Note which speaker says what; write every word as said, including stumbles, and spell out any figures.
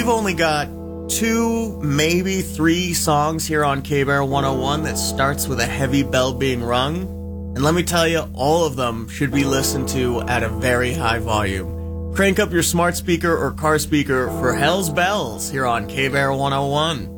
Speaker 1: we've only got two, maybe three songs here on K-Bear one oh one that starts with a heavy bell being rung. And let me tell you, all of them should be listened to at a very high volume. Crank up your smart speaker or car speaker for Hell's Bells here on K-Bear one oh one.